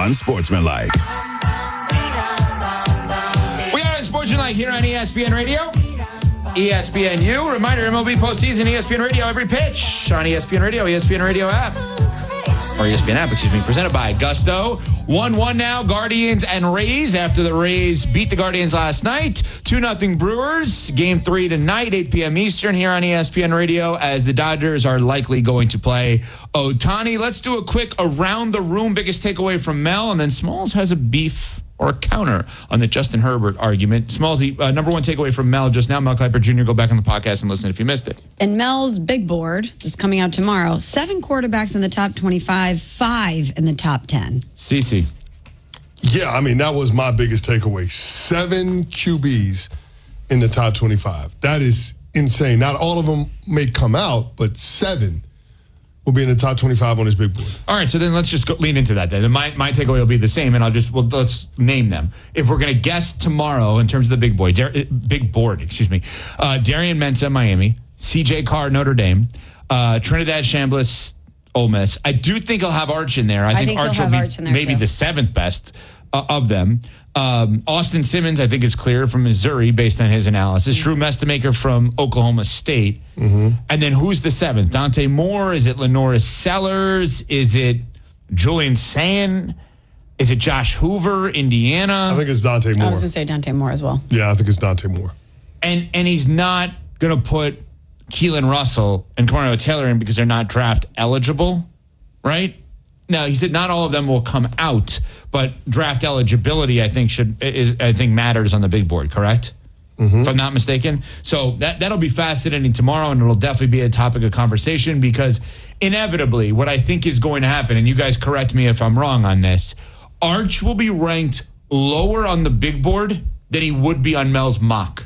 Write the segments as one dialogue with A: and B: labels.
A: unsportsmanlike.
B: We are Unsportsmanlike here on ESPN Radio. ESPNU. Reminder, MLB postseason, ESPN Radio, every pitch on ESPN Radio, ESPN Radio app. Or ESPN app, presented by Gusto. 1-1 now, Guardians and Rays after the Rays beat the Guardians last night. 2-0 Brewers. Game 3 tonight, 8 p.m. Eastern here on ESPN Radio as the Dodgers are likely going to play Ohtani. Let's do a quick around the room, biggest takeaway from Mel, and then Smalls has a beef or a counter on the Justin Herbert argument. Smallsy, number one takeaway from Mel just now. Mel Kiper Jr., go back on the podcast and listen if you missed it.
C: And Mel's big board that's coming out tomorrow, 7 quarterbacks in the top 25, 5 in the top 10.
B: CC.
D: Yeah, I mean, that was my biggest takeaway. 7 QBs in the top 25. That is insane. Not all of them may come out, but 7 will be in the top 25 on his big board.
B: All right, so then let's just lean into that then. My takeaway will be the same, and let's name them. If we're going to guess tomorrow in terms of the big board, Darian Mensah, Miami, CJ Carr, Notre Dame, Trinidad Chambliss, Ole Miss. I do think he'll have Arch in there. I think Arch will be maybe the 7th best of them. Austin Simmons, I think, is clear from Missouri based on his analysis. Drew Mestamaker from Oklahoma State. Mm-hmm. And then who's the 7th? Dante Moore? Is it Lenoris Sellers? Is it Julian Sand? Is it Josh Hoover, Indiana?
D: I think it's Dante Moore.
C: I was going to say Dante Moore as well.
D: Yeah, I think it's Dante Moore.
B: And he's not going to put Keelan Russell and Cornell Taylor in because they're not draft eligible, right? Now, he said not all of them will come out, but draft eligibility, I think, matters on the big board, correct? Mm-hmm. If I'm not mistaken. So that'll be fascinating tomorrow, and it'll definitely be a topic of conversation because inevitably what I think is going to happen, and you guys correct me if I'm wrong on this, Arch will be ranked lower on the big board than he would be on Mel's mock.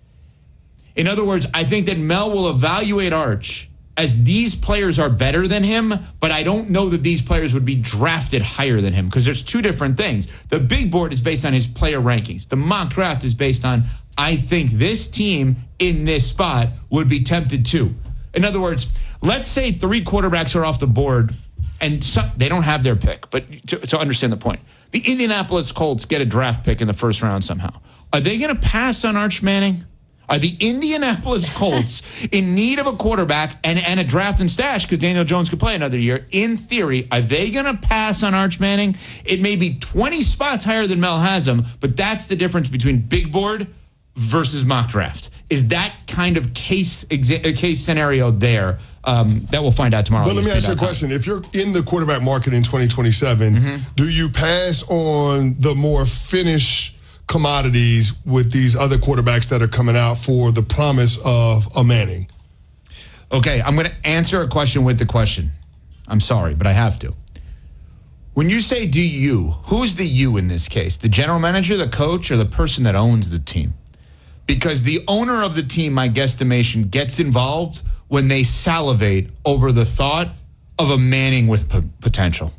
B: In other words, I think that Mel will evaluate Arch as these players are better than him, but I don't know that these players would be drafted higher than him because there's two different things. The big board is based on his player rankings. The mock draft is based on, I think this team in this spot would be tempted to. In other words, let's say 3 quarterbacks are off the board and they don't have their pick, but to understand the point, the Indianapolis Colts get a draft pick in the first round somehow. Are they going to pass on Arch Manning? Are the Indianapolis Colts in need of a quarterback and a draft and stash because Daniel Jones could play another year? In theory, are they going to pass on Arch Manning? It may be 20 spots higher than Mel has him, but that's the difference between big board versus mock draft. Is that kind of case scenario there that we'll find out tomorrow?
D: But let me ask you a question. If you're in the quarterback market in 2027, do you pass on the more finished commodities with these other quarterbacks that are coming out for the promise of a Manning?
B: Okay, I'm going to answer a question with the question. I'm sorry, but I have to. When you say do you, who's the you in this case? The general manager, the coach, or the person that owns the team? Because the owner of the team, my guesstimation, gets involved when they salivate over the thought of a Manning with potential.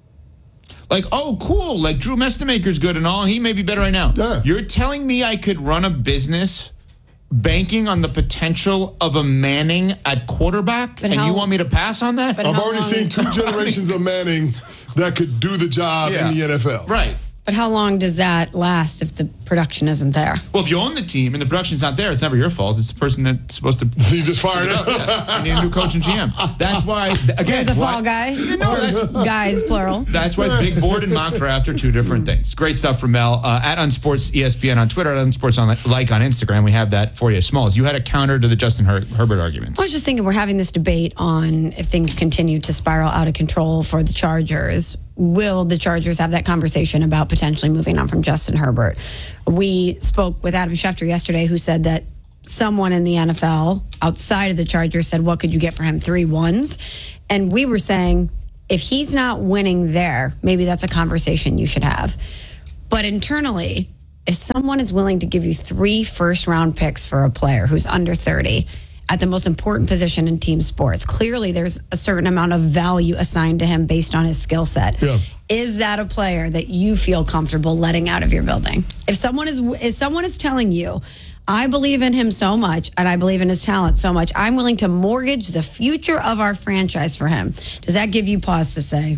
B: Like, oh, cool, like Drew Mestamaker's good and all. He may be better right now.
D: Yeah.
B: You're telling me I could run a business banking on the potential of a Manning at quarterback, and you want me to pass on that?
D: I've already seen 2 generations of Manning that could do the job in the NFL.
B: Right.
C: But how long does that last if the production isn't there?
B: Well, if you own the team and the production's not there, it's never your fault. It's the person that's supposed to...
D: You just fired him.
B: Yeah. You need a new coach and GM. That's why... Again,
C: there's a fall guy.
B: No,
C: guys, plural.
B: That's why big board and mock draft are 2 different things. Great stuff from Mel. At Unsports ESPN on Twitter, at Unsports on Instagram. We have that for you. Smalls, you had a counter to the Justin Herbert arguments.
C: I was just thinking we're having this debate on if things continue to spiral out of control for the Chargers. Will the Chargers have that conversation about potentially moving on from Justin Herbert? We spoke with Adam Schefter yesterday, who said that someone in the NFL outside of the Chargers said, what could you get for him? 3 1s. And we were saying, if he's not winning there, maybe that's a conversation you should have. But internally, if someone is willing to give you 3 first-round picks for a player who's under 30 at the most important position in team sports, clearly there's a certain amount of value assigned to him based on his skill set.
D: Yeah.
C: Is that a player that you feel comfortable letting out of your building? If someone is telling you, I believe in him so much and I believe in his talent so much, I'm willing to mortgage the future of our franchise for him, does that give you pause to say,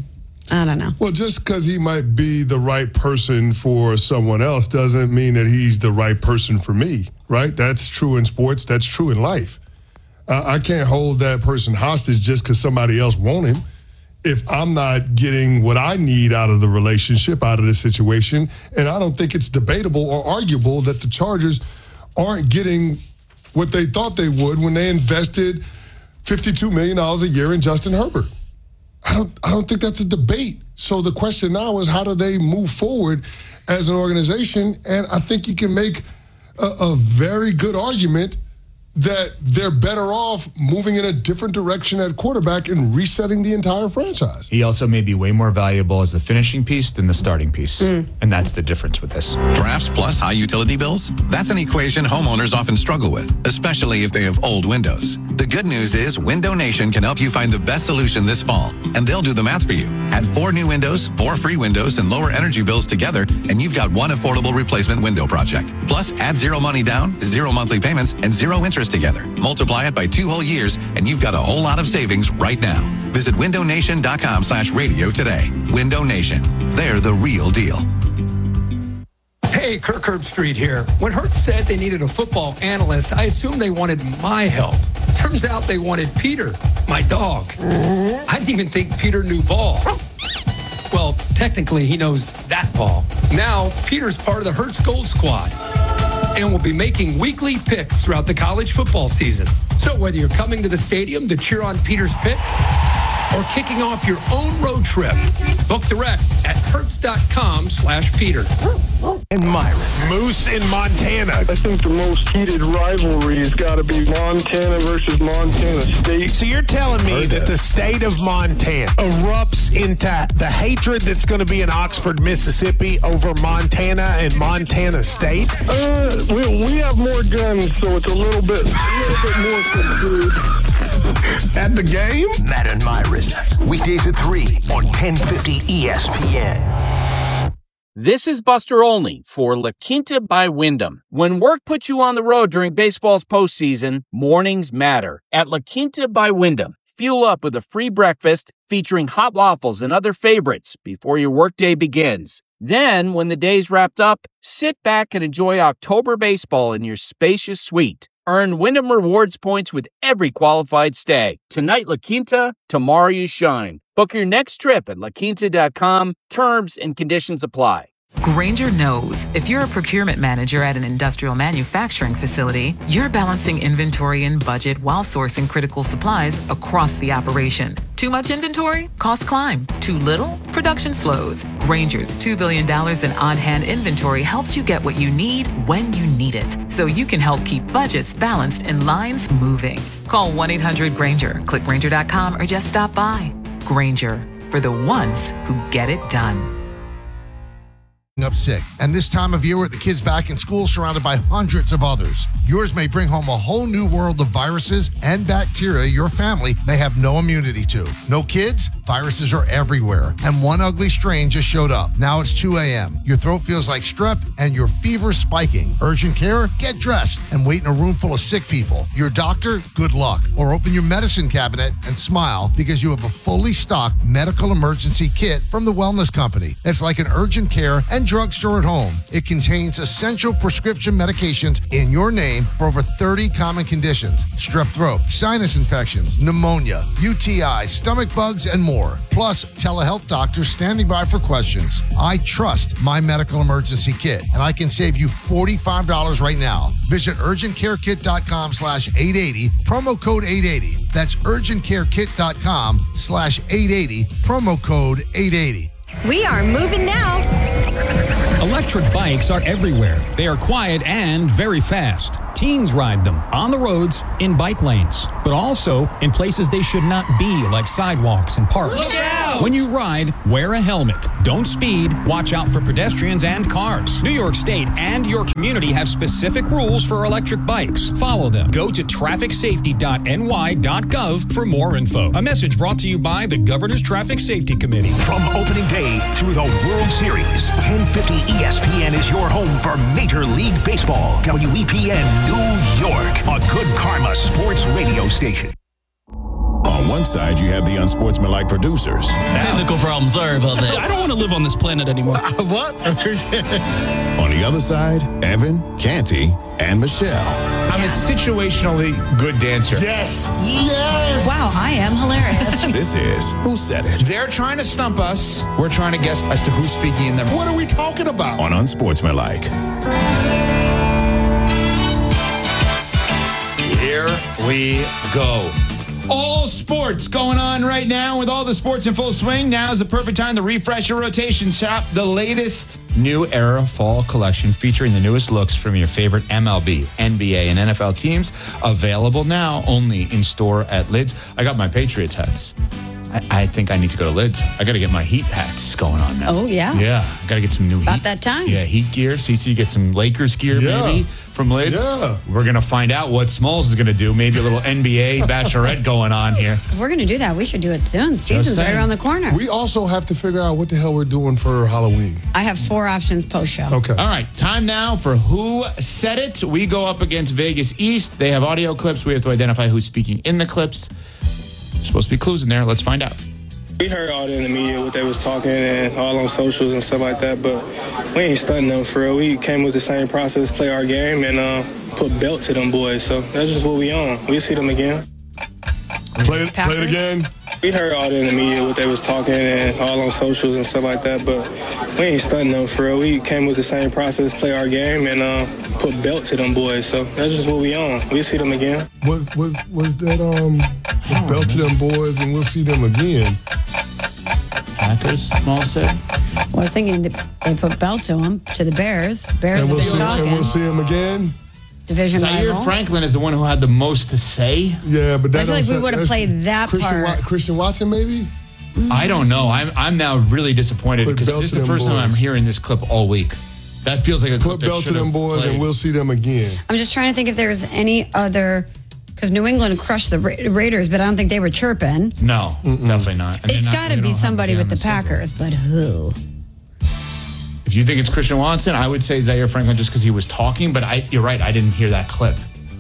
C: I don't know.
D: Well, just because he might be the right person for someone else doesn't mean that he's the right person for me, right? That's true in sports. That's true in life. I can't hold that person hostage just because somebody else wants him. If I'm not getting what I need out of the relationship, out of the situation, and I don't think it's debatable or arguable that the Chargers aren't getting what they thought they would when they invested $52 million a year in Justin Herbert. I don't think that's a debate. So the question now is, how do they move forward as an organization? And I think you can make a very good argument that they're better off moving in a different direction at quarterback and resetting the entire franchise.
B: He also may be way more valuable as the finishing piece than the starting piece. And that's the difference with this.
A: Drafts plus high utility bills? That's an equation homeowners often struggle with, especially if they have old windows. The good news is Window Nation can help you find the best solution this fall, and they'll do the math for you. Add 4 new windows, 4 free windows, and lower energy bills together, and you've got one affordable replacement window project. Plus, add 0 money down, 0 monthly payments, and 0 interest together. Multiply it by 2 whole years, and you've got a whole lot of savings right now. Visit windownation.com/radio today. Window Nation. They're the real deal.
E: Hey, Kirk Herbstreit here. When Hertz said they needed a football analyst, I assumed they wanted my help. Turns out they wanted Peter, my dog. I didn't even think Peter knew ball. Well, technically, he knows that ball. Now, Peter's part of the Hertz Gold Squad and will be making weekly picks throughout the college football season. So whether you're coming to the stadium to cheer on Peter's picks or kicking off your own road trip, book direct at hertz.com/Peter.
F: In Myron. Moose in Montana.
G: I think the most heated rivalry has got to be Montana versus Montana State.
F: So you're telling me that the state of Montana erupts into the hatred that's going to be in Oxford, Mississippi over Montana and Montana State?
G: We have more guns, so it's a little bit more subdued.
F: At the game?
H: Matt and Myron. Weekdays at 3 on 1050 ESPN.
I: This is Buster Olney for La Quinta by Wyndham. When work puts you on the road during baseball's postseason, mornings matter. At La Quinta by Wyndham, fuel up with a free breakfast featuring hot waffles and other favorites before your workday begins. Then, when the day's wrapped up, sit back and enjoy October baseball in your spacious suite. Earn Wyndham Rewards points with every qualified stay. Tonight, La Quinta, tomorrow you shine. Book your next trip at laquinta.com. Terms and conditions apply.
J: Grainger knows if you're a procurement manager at an industrial manufacturing facility, you're balancing inventory and budget while sourcing critical supplies across the operation. Too much inventory? Costs climb. Too little? Production slows. Grainger's $2 billion in on-hand inventory helps you get what you need when you need it, so you can help keep budgets balanced and lines moving. Call 1-800-GRAINGER, click Grainger.com, or just stop by. Grainger, for the ones who get it done.
K: Up sick, and this time of year with the kids back in school surrounded by hundreds of others, yours may bring home a whole new world of viruses and bacteria your family may have no immunity to. No kids? Viruses are everywhere, and one ugly strain just showed up. Now it's 2 a.m. Your throat feels like strep and your fever's spiking. Urgent care? Get dressed and wait in a room full of sick people. Your doctor? Good luck. Or open your medicine cabinet and smile because you have a fully stocked medical emergency kit from the Wellness Company. It's like an urgent care and drugstore at home. It contains essential prescription medications in your name for over 30 common conditions: strep throat, sinus infections, pneumonia, UTI, stomach bugs, and more. Plus, telehealth doctors standing by for questions. I trust my medical emergency kit, and I can save you $45 right now. Visit urgentcarekit.com/880, promo code 880. That's urgentcarekit.com/880, promo code 880.
L: We are moving now.
M: Electric bikes are everywhere. They are quiet and very fast. Teens ride them on the roads, in bike lanes, but also in places they should not be, like sidewalks and parks.
L: Look out!
M: When you ride, wear a helmet. Don't speed. Watch out for pedestrians and cars. New York State and your community have specific rules for electric bikes. Follow them. Go to trafficsafety.ny.gov for more info. A message brought to you by the Governor's Traffic Safety Committee.
H: From opening day through the World Series, 1050 ESPN is your home for Major League Baseball. WEPN New York, a good karma sports radio station.
A: A
N: On one side, you have the unsportsmanlike producers.
O: Technical problem. Sorry about that. I don't want to live on this planet anymore.
N: What? On the other side, Evan, Canty, and Michelle.
B: I'm a situationally good dancer.
D: Yes. Yes.
C: Wow, I am hilarious.
N: This is Who Said It?
B: They're trying to stump us. We're trying to guess as to who's speaking in them.
D: What are we talking about?
N: On Unsportsmanlike.
B: Here we go. All sports going on right now with all the sports in full swing. Now is the perfect time to refresh your rotation. Shop the latest new era fall collection featuring the newest looks from your favorite MLB, NBA, and NFL teams. Available now only in store at Lids. I got my Patriots hats. I think I need to go to Lids. I got to get my Heat hats going on now.
C: Oh, yeah?
B: Yeah. I got to get some new
C: About
B: Heat.
C: that time.
B: Yeah, Heat gear. CC, get some Lakers gear, maybe, from Lids.
D: Yeah.
B: We're going to find out what Smalls is going to do. Maybe a little NBA bachelorette going on here.
C: If we're going to do that, we should do it soon. Season's right around the corner.
D: We also have to figure out what the hell we're doing for Halloween.
C: I have 4 options post-show.
D: Okay.
B: All right, time now for Who Said It. We go up against Vegas East. They have audio clips. We have to identify who's speaking in the clips. There's supposed to be clues in there. Let's find out.
P: We heard all in the media what they was talking and all on socials and stuff like that, but we ain't stunting them for real. We came with the same process, play our game, and put belt to them boys. So that's just what we on. We see them again.
D: Play it again.
P: We heard all in the media what they was talking and all on socials and stuff like that, but we ain't stunting them for real. We came with the same process, play our game, and put belt to them boys. So that's just what we on. We see them again.
D: Was that belt to them boys, and we'll see them again?
B: Packers, Small said.
C: Well, I was thinking that they put belt to them, to the Bears. Bears
D: And
C: have
D: we'll
C: been talking.
D: and we'll see them again.
C: Division
B: Zaire
C: rival.
B: Franklin is the one who had the most to say.
D: Yeah, but that
C: I feel like we
D: don't-
C: would have
D: that's
C: played that part.
D: Christian Watson, maybe?
B: I don't know. I'm now really disappointed
D: Put
B: because
D: belt
B: this is
D: to
B: the
D: them
B: first time I'm
D: boys.
B: hearing this clip all week. That feels like a clip
D: Put
B: that
D: belt to
B: should
D: them
B: have
D: boys,
B: played.
D: and we'll see them again.
C: I'm just trying to think if there's any other, because New England crushed the Raiders, but I don't think they were chirping.
B: No, definitely not. And
C: It's
B: they're not-
C: got
B: they
C: to be
B: don't have
C: somebody
B: the
C: with the
B: schedule.
C: Packers, but who?
B: If you think it's Christian Watson, I would say Zaire Franklin just because he was talking, but you're right, I didn't hear that clip.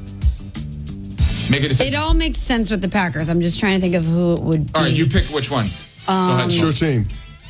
B: Make a decision.
C: It all makes sense with the Packers. I'm just trying to think of who it would be.
B: All right, you pick which one. Go ahead.
D: Sure team.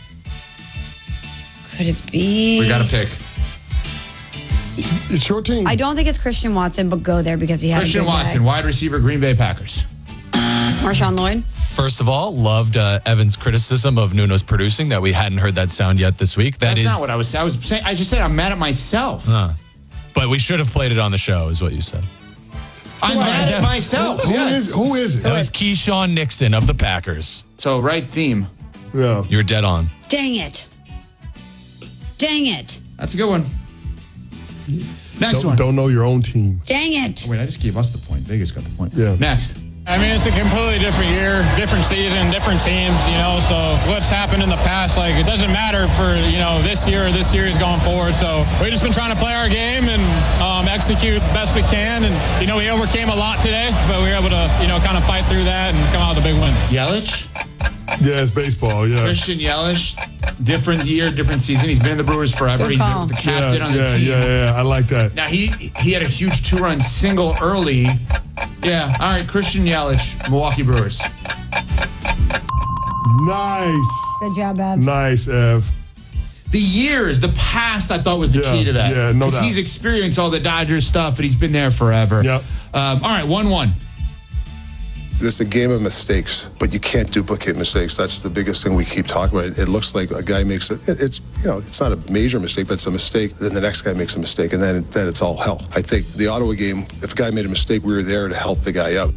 C: Could it be?
B: We got to pick.
D: It's your team.
C: I don't think it's Christian Watson, but go there because he had
B: Christian
C: a good
B: Watson,
C: day.
B: wide receiver, Green Bay Packers.
C: Marshawn Lloyd.
Q: First of all, loved Evan's criticism of Nuno's producing that we hadn't heard that sound yet this week.
B: That's not what I was saying. I just said I'm mad at myself.
Q: But we should have played it on the show, is what you said.
B: I'm mad at myself.
D: Who is it?
Q: That was Keyshawn Nixon of the Packers.
B: So right theme.
D: Yeah.
Q: You're dead on.
C: Dang it. Dang it.
B: That's a good one. Next one.
D: Don't know your own team.
C: Dang it.
B: Wait, I just gave us the point. Vegas got the point.
D: Yeah.
B: Next.
R: I mean, it's a completely different year, different season, different teams, so what's happened in the past, it doesn't matter for, this year or this series going forward. So we've just been trying to play our game and execute the best we can. And, we overcame a lot today, but we were able to, kind of fight through that and come out with a big win.
B: Yelich?
D: Yeah, it's baseball, yeah.
B: Christian Yelich, different year, different season. He's been in the Brewers forever.
C: Good
B: He's
C: call.
B: the captain on the
D: Yeah,
B: team.
D: I like that.
B: Now, he had a huge 2-run single early. Yeah, all right, Christian Yelich, Milwaukee Brewers.
C: Good job, Ev.
D: Nice, Ev.
B: The years, the past, I thought was the key to that.
D: Yeah, no
B: Because
D: doubt.
B: he's experienced all the Dodgers stuff, and he's been there forever.
D: Yep.
B: All right, 1-1.
S: This is a game of mistakes, but you can't duplicate mistakes. That's the biggest thing we keep talking about. It looks like a guy makes it's not a major mistake, but it's a mistake. Then the next guy makes a mistake, and then it's all hell. I think the Ottawa game, if a guy made a mistake, we were there to help the guy out.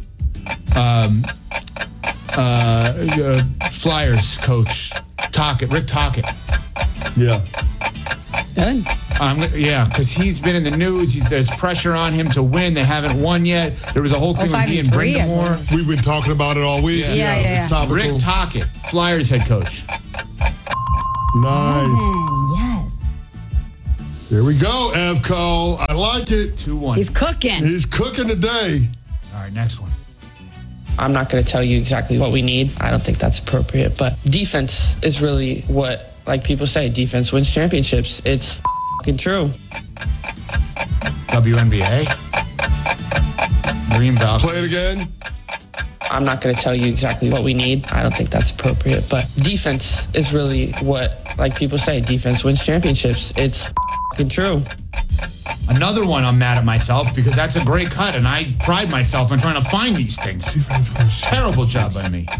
B: Flyers coach, Rick Tocchet.
D: Yeah.
C: Good.
B: Yeah, because he's been in the news. There's pressure on him to win. They haven't won yet. There was a whole thing with he and
C: 5-3, I
B: Brindamore.
D: We've been talking about it all week.
C: Yeah.
D: It's topical.
B: Rick Tocchet, Flyers head coach.
D: Nice.
C: Yes.
D: Here we go, Evco. I like it.
B: 2-1.
C: He's cooking.
D: He's cooking today.
B: All right, next one.
T: I'm not going to tell you exactly what we need. I don't think that's appropriate. But defense is really what, like people say, defense wins championships. It's fucking true.
B: WNBA. Dream Falcons.
D: Play it again.
T: I'm not going to tell you exactly what we need. I don't think that's appropriate. But defense is really what, like people say, defense wins championships. It's f***ing true.
B: Another one I'm mad at myself because that's a great cut, and I pride myself in trying to find these things. Terrible job by me.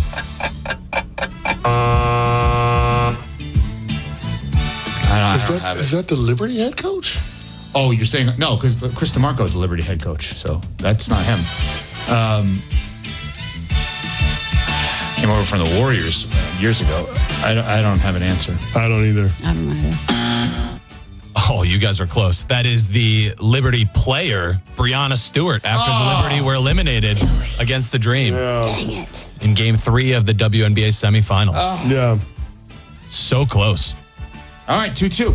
D: Is that the Liberty head coach?
B: Oh, you're saying no, because Chris DeMarco is the Liberty head coach, so that's not him. Came over from the Warriors years ago. I don't have an answer.
D: I don't either.
C: I don't know either.
Q: Oh, you guys are close. That is the Liberty player, Breanna Stewart, after the Liberty were eliminated against the Dream.
D: Yeah.
C: Dang it.
Q: In Game 3 of the WNBA semifinals.
D: Yeah.
Q: So close.
B: All right, 2-2.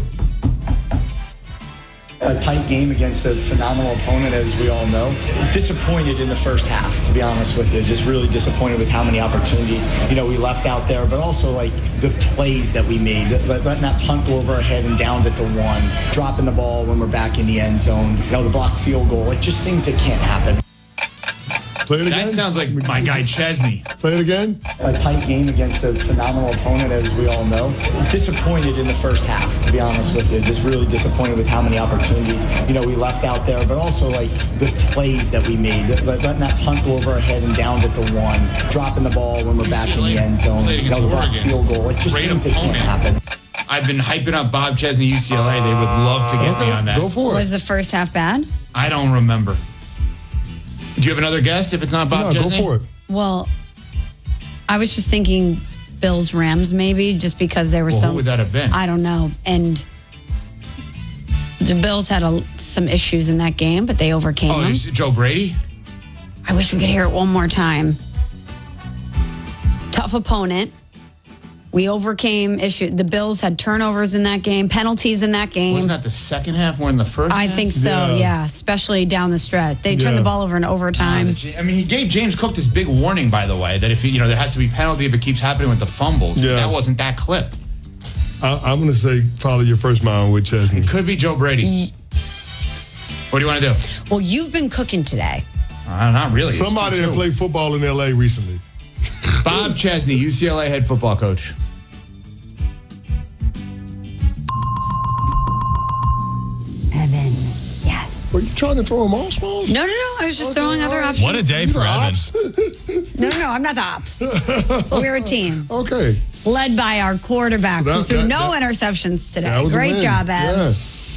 U: A tight game against a phenomenal opponent, as we all know. Disappointed in the first half, to be honest with you. Just really disappointed with how many opportunities, we left out there, but also like the plays that we made. Letting that punt go over our head and down at the one, dropping the ball when we're back in the end zone, the blocked field goal, like just things that can't happen.
D: Play it again.
B: That sounds like my guy Chesney.
D: Play it again.
U: A tight game against a phenomenal opponent, as we all know. Disappointed in the first half, to be honest with you. Just really disappointed with how many opportunities, we left out there, but also like the plays that we made. Letting that punt go over our head and down at the one, dropping the ball when we're back in the end zone, the blocked field goal, like just things that can't happen.
B: I've been hyping up Bob Chesney, UCLA. They would love to get me on that.
D: Go for it.
C: Was the first half bad?
B: I don't remember. Do you have another guess if it's not Bob Chesney?
D: Go for it.
C: Well, I was just thinking Bills Rams maybe, just because there were some.
B: Who would that have been?
C: I don't know. And the Bills had some issues in that game, but they overcame them.
B: Is it Joe Brady?
C: I wish we could hear it one more time. Tough opponent. We overcame issues. The Bills had turnovers in that game, penalties in that game.
B: Wasn't that the second half more than the first
C: I
B: half?
C: think so, yeah. Especially down the stretch. They turned the ball over in overtime.
B: He gave James Cook this big warning, by the way, that if there has to be penalty if it keeps happening with the fumbles.
D: Yeah.
B: But that wasn't that clip.
D: I'm going to say follow your first mind with Chesney.
B: It could be Joe Brady. What do you want to do?
C: Well, you've been cooking today.
B: Not really.
D: Somebody that played football in L.A. recently.
B: Bob Chesney, UCLA head football coach.
C: Evan, yes.
D: Were you trying to throw him all smalls?
C: No. I was just throwing other options.
Q: What a day for Evan.
C: No, I'm not the ops. We're a team.
D: Okay.
C: Led by our quarterback, who threw no interceptions today. Great job, Ev.
D: Yeah.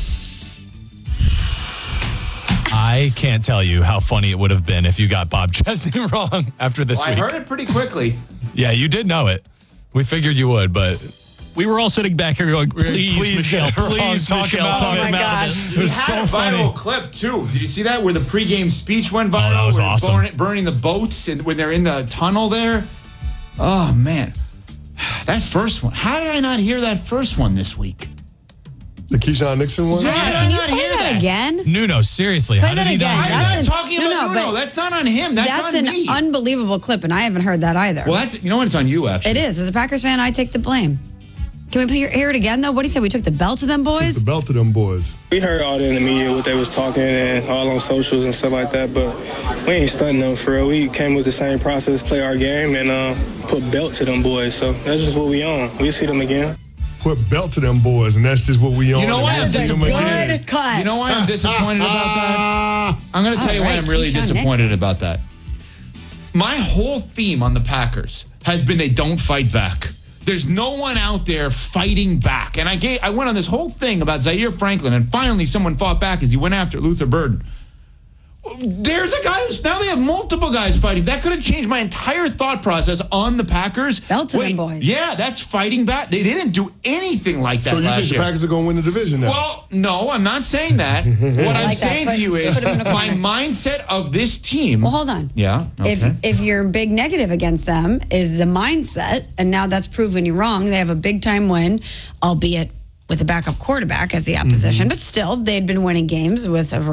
Q: I can't tell you how funny it would have been if you got Bob Chesney wrong after this week.
B: I heard it pretty quickly.
Q: Yeah, you did know it. We figured you would, but
O: we were all sitting back here going, please Michelle, please talk about it.
B: He had a viral clip, too. Did you see that? Where the pregame speech went viral?
Q: Oh, that was awesome.
B: Burning the boats and when they're in the tunnel there. Oh, man. That first one. How did I not hear that first one this week?
D: The Keyshawn Nixon one?
B: Yeah,
C: Can you play that again?
Q: Nuno, seriously,
C: Play
Q: how
C: that
Q: did he
C: again.
Q: not hear
B: I'm
Q: that?
B: not talking about Nuno. That's not on him. That's on me.
C: That's an unbelievable clip, and I haven't heard that either.
B: Well, you know what? It's on you, actually.
C: It is. As a Packers fan, I take the blame. Can we hear it again, though? What did he say? We took the belt to them boys?
D: Took the belt to them boys.
P: We heard all in the media what they was talking and all on socials and stuff like that, but we ain't stunting them for real. We came with the same process, play our game, and put belt to them boys. So that's just what we on. We see them again.
D: Put belt to them boys, and that's just what we on.
B: You know why I'm disappointed?
C: Good cut.
B: You know why I'm disappointed about that? I'm going to tell you why I'm really disappointed about that. My whole theme on the Packers has been they don't fight back. There's no one out there fighting back. And I went on this whole thing about Zaire Franklin, and finally someone fought back as he went after Luther Burden. There's a guy now they have multiple guys fighting. That could have changed my entire thought process on the Packers.
C: Belt to them boys.
B: Yeah, that's fighting back. They didn't do anything like that last year.
D: So you think the Packers are going to win the division now?
B: Well, no, I'm not saying that. What I'm saying to you is my mindset of this team.
C: Well, hold on.
B: Yeah. Okay.
C: If your big negative against them is the mindset, and now that's proven you wrong, they have a big time win, albeit with a backup quarterback as the opposition, but still they'd been winning games with a